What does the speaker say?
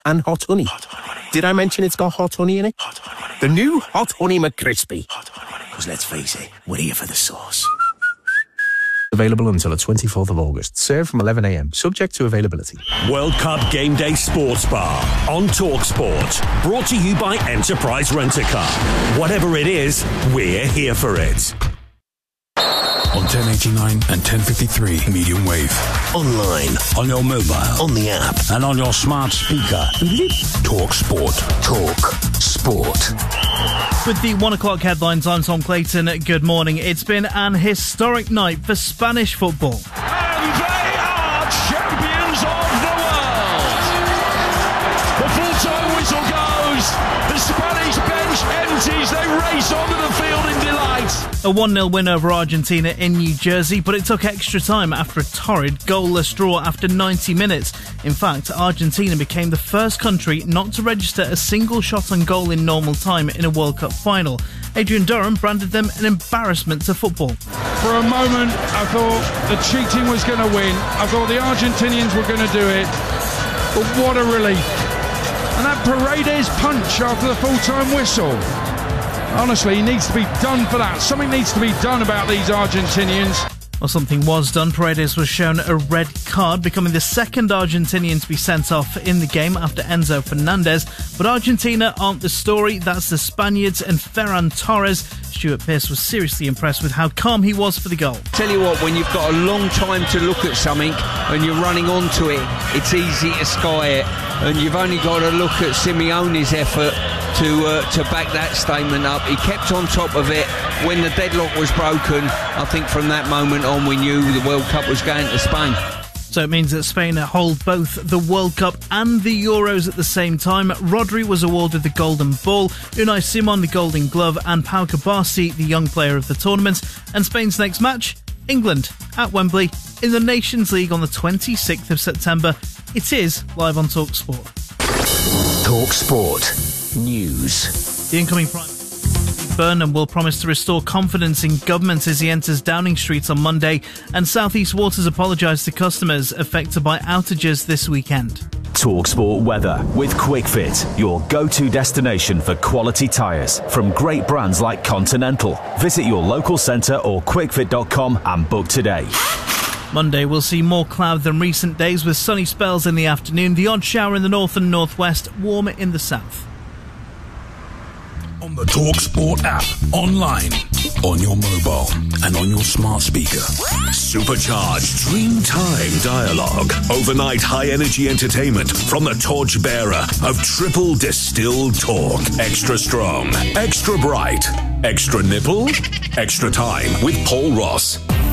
and hot honey. Did I mention it's got hot honey in it? The new Hot Honey McCrispy. Because let's face it, we're here for the sauce. Available until the 24th of August. Served from 11 a.m. Subject to availability. World Cup Game Day Sports Bar on TalkSport. Brought to you by Enterprise Rent-A-Car. Whatever it is, we're here for it. On 1089 and 1053 medium wave. Online, on your mobile, On the app. and on your smart speaker. Talk Sport. Talk Sport. With the 1 o'clock headlines, I'm Tom Clayton. Good morning. It's been an historic night for Spanish football. And they are champions of the world. The full-time whistle goes. The Spanish bench empties. They race onto the field in delight. A 1-0 win over Argentina in New Jersey, but it took extra time after a torrid, goalless draw after 90 minutes. In fact, Argentina became the first country not to register a single shot on goal in normal time in a World Cup final. Adrian Durham branded them an embarrassment to football. For a moment, I thought the cheating was going to win. I thought the Argentinians were going to do it. But what a relief. And that Paredes punch after the full-time whistle. Honestly, he needs to be done for that. Something needs to be done about these Argentinians. Well, something was done. Paredes was shown a red card, becoming the second Argentinian to be sent off in the game after Enzo Fernandez. But Argentina aren't the story. That's the Spaniards and Ferran Torres. Stuart Pearce was seriously impressed with how calm he was for the goal. Tell you what, when you've got a long time to look at something and you're running onto it, it's easy to sky it. And you've only got to look at Simeone's effort to back that statement up. He kept on top of it. When the deadlock was broken, I think from that moment on we knew the World Cup was going to Spain. So it means that Spain hold both the World Cup and the Euros at the same time. Rodri was awarded the Golden Ball, Unai Simon the Golden Glove, and Pau Cubarsí the Young Player of the tournament. And Spain's next match? England at Wembley in the Nations League on the 26th of September. It is live on TalkSport. TalkSport News. The incoming Prime Burnham will promise to restore confidence in government as he enters Downing Street on Monday, and South East Waters apologised to customers affected by outages this weekend. TalkSport weather with QuickFit, your go-to destination for quality tyres from great brands like Continental. Visit your local centre or quickfit.com and book today. Monday will see more cloud than recent days with sunny spells in the afternoon, the odd shower in the north and northwest, warmer in the south. On the TalkSport app, online, on your mobile, and on your smart speaker. Supercharged Dreamtime Dialogue. Overnight high-energy entertainment from the torchbearer of triple distilled talk. Extra strong, extra bright, extra nipple, extra time with Paul Ross.